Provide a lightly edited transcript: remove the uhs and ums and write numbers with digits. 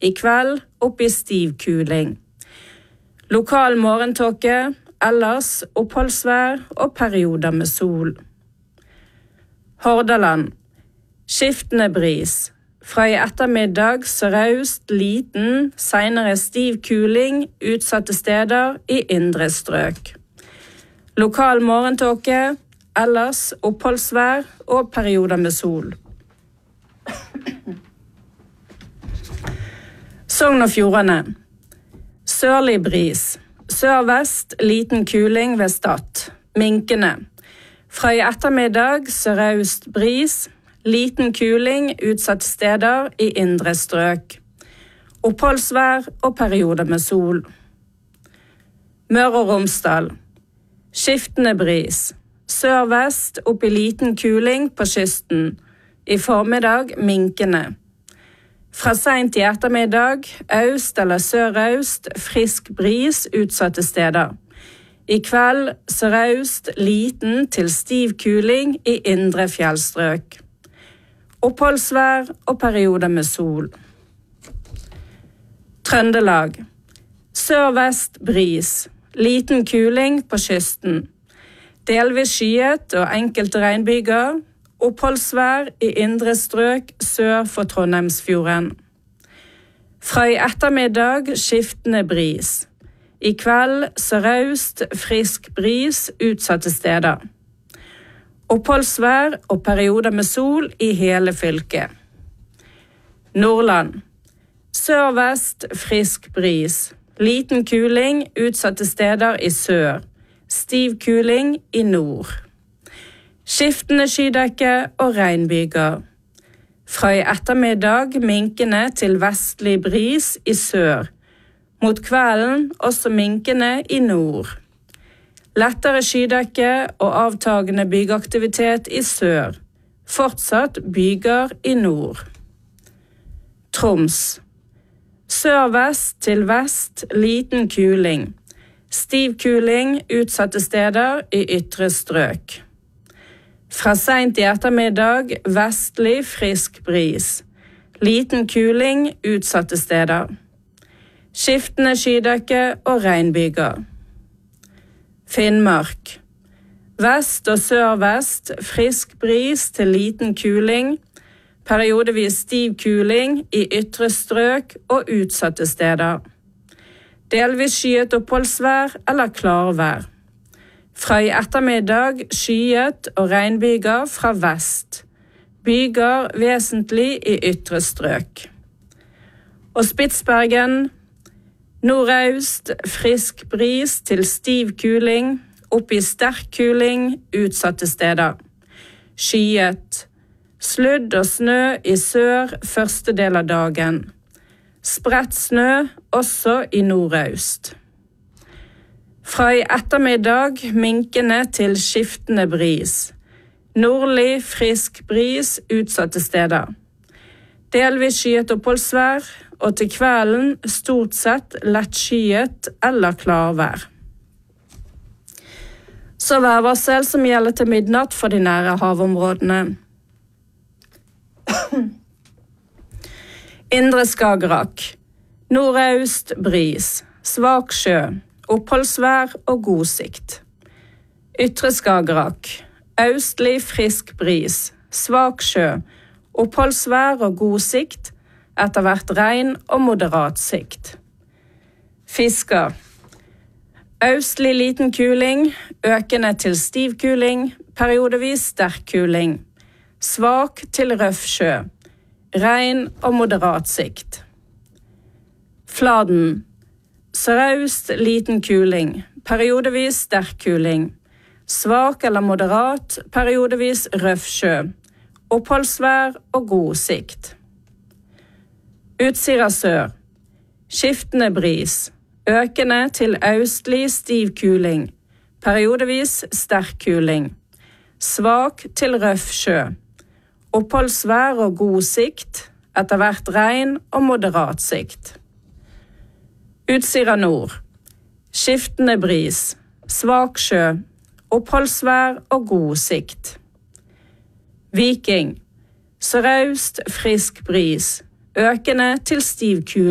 I kveld opp I stiv kuling. Lokal morgentåke, ellers oppholdsvær og perioder med sol. Hordaland. Skiftende bris. Fra I ettermiddag sørøst, liten, senere stiv kuling, utsatte steder I indre strøk. Lokal morgentåke, ellers oppholdsvær og perioder med sol. Sogn og Fjordane. Sørlig bris. Sørvest, liten kuling ved Stad. Minkende. Fra I ettermiddag sørøst bris, liten kuling utsatte steder I indre strøk. Oppholdsvær og perioder med sol. Møre og Romsdal. Skiftende bris. Sørvest opp I liten kuling på kysten. I formiddag minkende. Fra sent I ettermiddag, øst eller sørøst, frisk bris utsatte steder. I kveld sørøst, liten til stiv kuling I indre fjellstrøk. Oppholdsvær og perioder med sol. Trøndelag. Sørvest bris. Liten kuling på kysten. Delvis skyet og enkelte regnbyger. Oppholdsvær I indre strøk sør for Trondheimsfjorden. Fra I ettermiddag skiftende bris. I kveld sørøst, frisk bris utsatte steder. Oppholdsvær og perioder med sol I hele fylket. Nordland. Sørvest, frisk bris. Liten kuling utsatte steder I sør. Stiv kuling I nord. Skiftende skydekke og regnbyger. Fra I ettermiddag minkende til vestlig bris I sør. Mot kvelden også minkende I nord. Lettere skydekke og avtagende bygeaktivitet I sør. Fortsatt byger I nord. Troms. Sørvest til vest, liten kuling. Stiv kuling utsatte steder I ytre strøk. Fra sent I ettermiddag, vestlig frisk bris. Liten kuling utsatte steder. Skiftende skydekke og regnbyger. Finnmark. Vest og sørvest, frisk bris til liten kuling. Periodevis stiv kuling I ytre strøk og utsatte steder. Delvis skyet oppholdsvær eller klarvær. Fra I ettermiddag skyet og regnbyger fra vest. Byger vesentlig I ytre strøk. Og Spitsbergen. Nordøst, frisk bris til stiv kuling, opp I sterk kuling, utsatte steder. Skyet. Sludd og snø I sør første del av dagen. Spredt snø også I nordøst. Fra I ettermiddag minkende til skiftende bris. Nordlig frisk bris utsatte steder. Delvis skyet oppholdsvær, og til kvelden stort sett lettskyet eller klarvær. Så værvarsel som gjelder til midnatt for de nære havområdene. Indre Skagerrak. Nordøst bris. Svak sjø. Oppholdsvær og god sikt. Ytre Skagerrak. Østlig frisk bris. Svak sjø. Oppholdsvær og god sikt. Etter hvert regn og moderat sikt. Fisker. Østlig liten kuling, økende til stiv kuling, periodevis sterk kuling. Svak til røff sjø. Regn og moderat sikt. Fladen. Sørøst liten kuling, periodevis sterk kuling. Svak eller moderat, periodevis røff sjø. Oppholdsvær og god sikt. Utsira sør. Skiftende bris. Økende til østlig stiv kuling. Periodevis sterk kuling. Svak til røff sjø. Oppholdsvær og god sikt. Etter hvert regn og moderat sikt. Utsira nord. Skiftende bris. Svak sjø. Oppholdsvær og god sikt. Viking. Sørøst frisk bris. Økende til stiv kuling.